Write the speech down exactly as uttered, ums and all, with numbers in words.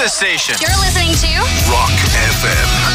the station. You're listening to Rock F M.